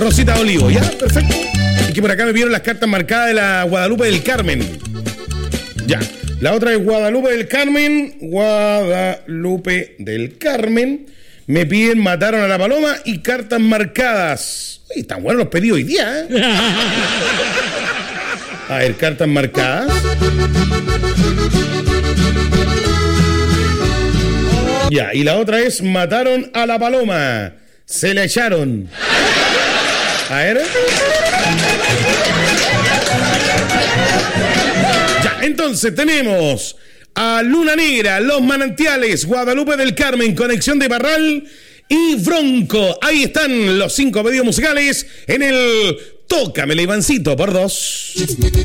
Rosita Olivo, ¿ya? Perfecto. Y que por acá me vieron las cartas marcadas de la Guadalupe del Carmen. Ya. La otra es Guadalupe del Carmen. Guadalupe del Carmen. Me piden Mataron a la Paloma y cartas marcadas. Uy, están buenos los pedidos hoy día, ¿eh? A ver, cartas marcadas. Ya, y la otra es Mataron a la Paloma. Se la echaron. A ver. Ya, entonces tenemos a Luna Negra, Los Manantiales, Guadalupe del Carmen, Conexión de Parral y Bronco. Ahí están los 5 pedidos musicales en el Tócamela, Ivancito, por 2.